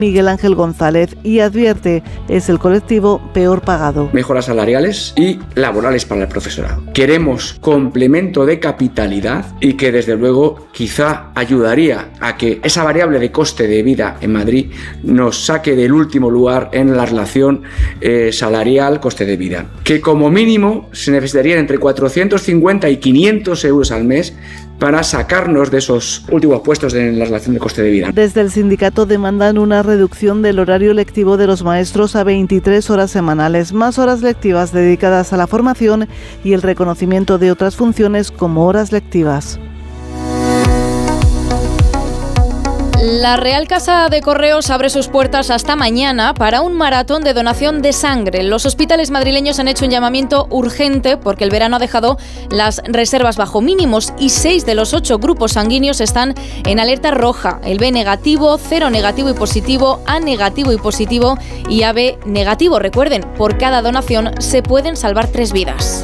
Miguel Ángel González, y advierte, es el colectivo peor pagado. Mejoras salariales y laborales para el profesorado. Queremos complemento de capitalidad y que desde luego quizá ayudaría a que esa variable de coste de vida en Madrid nos saque del último lugar en la relación salarial-coste de vida. Que como mínimo se necesitarían entre 450 y 500 euros al mes para sacarnos de esos últimos puestos en la relación de coste de vida. Desde el sindicato demandan una reducción del horario lectivo de los maestros a 23 horas semanales, más horas lectivas dedicadas a la formación y el reconocimiento de otras funciones como horas lectivas. La Real Casa de Correos abre sus puertas hasta mañana para un maratón de donación de sangre. Los hospitales madrileños han hecho un llamamiento urgente porque el verano ha dejado las reservas bajo mínimos y 6 de los 8 grupos sanguíneos están en alerta roja. El B negativo, 0 negativo y positivo, A negativo y positivo y AB negativo. Recuerden, por cada donación se pueden salvar 3 vidas.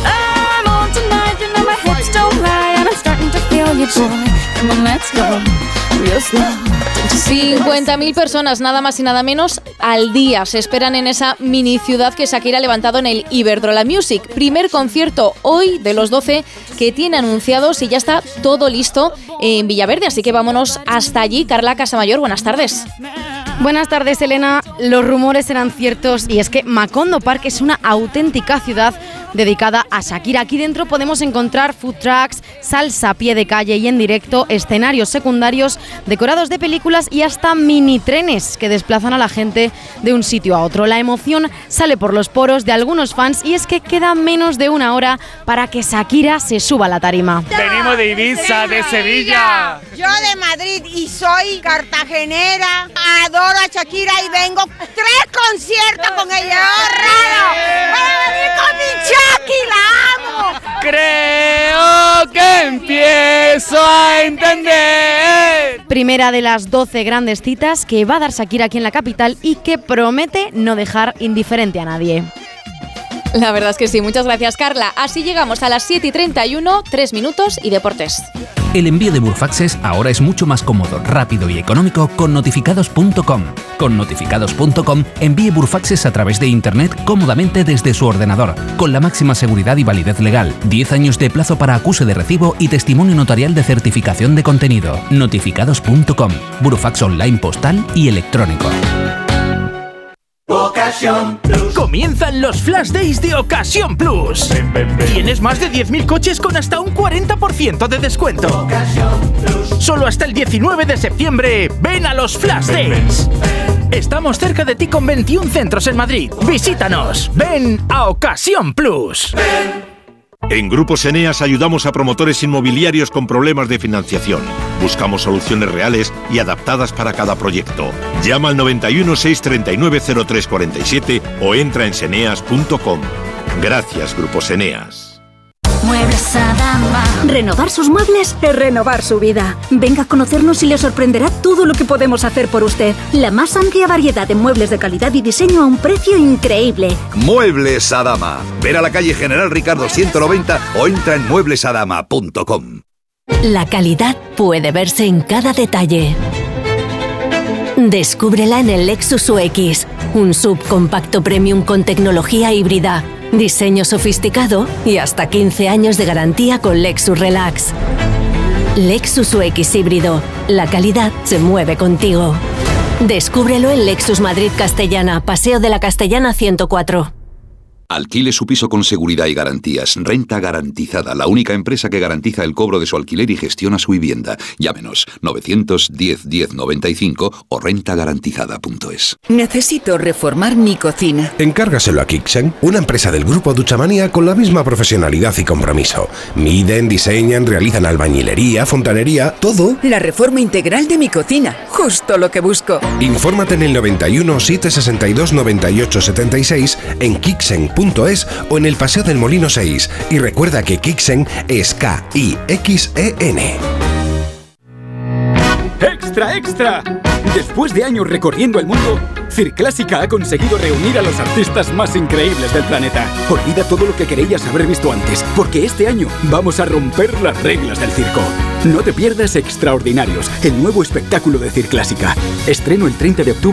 50.000 personas, nada más y nada menos, al día se esperan en esa mini ciudad que Shakira ha levantado en el Iberdrola Music. Primer concierto hoy de los 12 que tiene anunciados y ya está todo listo en Villaverde, así que vámonos hasta allí. Carla Casamayor, buenas tardes. Buenas tardes, Elena. Los rumores eran ciertos y es que Macondo Park es una auténtica ciudad dedicada a Shakira. Aquí dentro podemos encontrar food trucks, salsa a pie de calle y en directo, escenarios secundarios, decorados de películas y hasta mini trenes que desplazan a la gente de un sitio a otro. La emoción sale por los poros de algunos fans y es que queda menos de una hora para que Shakira se suba a la tarima. Venimos de Ibiza, de Sevilla. Yo de Madrid y soy cartagenera. Adoro a Shakira y vengo 3 conciertos con ella. ¡Raro! ¡Para venir con mi Shaki! ¡La amo! Creo que empiezo a entender. Primera de las 12 grandes citas que va a dar Shakira aquí en la capital y que promete no dejar indiferente a nadie. La verdad es que sí, muchas gracias, Carla. Así llegamos a las 7:31, 3 minutos y deportes. El envío de Burfaxes ahora es mucho más cómodo, rápido y económico con notificados.com. Con notificados.com envíe Burfaxes a través de internet cómodamente desde su ordenador, con la máxima seguridad y validez legal, 10 años de plazo para acuse de recibo y testimonio notarial de certificación de contenido. Notificados.com, Burfax online postal y electrónico. Ocasión Plus. Comienzan los Flash Days de Ocasión Plus. Tienes más de 10.000 coches con hasta un 40% de descuento. Solo hasta el 19 de septiembre, ven a los Flash Days. Estamos cerca de ti con 21 centros en Madrid. Visítanos. Ven a Ocasión Plus. En Grupos Eneas ayudamos a promotores inmobiliarios con problemas de financiación. Buscamos soluciones reales y adaptadas para cada proyecto. Llama al 91 639 0347 o entra en seneas.com. Gracias, Grupos Eneas. Muebles Adama. Renovar sus muebles es renovar su vida. Venga a conocernos y le sorprenderá todo lo que podemos hacer por usted. La más amplia variedad de muebles de calidad y diseño a un precio increíble. Muebles Adama. Ver a la calle General Ricardo 190 o entra en mueblesadama.com. La calidad puede verse en cada detalle. Descúbrela en el Lexus UX, un SUV compacto premium con tecnología híbrida, diseño sofisticado y hasta 15 años de garantía con Lexus Relax. Lexus UX híbrido, la calidad se mueve contigo. Descúbrelo en Lexus Madrid Castellana, Paseo de la Castellana 104. Alquile su piso con seguridad y garantías. Renta Garantizada, la única empresa que garantiza el cobro de su alquiler y gestiona su vivienda. Llámenos 910 10 95 o rentagarantizada.es. Necesito reformar mi cocina. Encárgaselo a Kixen, una empresa del grupo Duchamanía con la misma profesionalidad y compromiso. Miden, diseñan, realizan albañilería, fontanería, todo. La reforma integral de mi cocina, justo lo que busco. Infórmate en el 91 762 98 76 en Kixen.es o en el Paseo del Molino 6. Y recuerda que Kixen es KIXEN. ¡Extra, extra! Después de años recorriendo el mundo, Circlásica ha conseguido reunir a los artistas más increíbles del planeta. Olvida todo lo que creías haber visto antes, porque este año vamos a romper las reglas del circo. No te pierdas Extraordinarios, el nuevo espectáculo de Circlásica. Estreno el 30 de octubre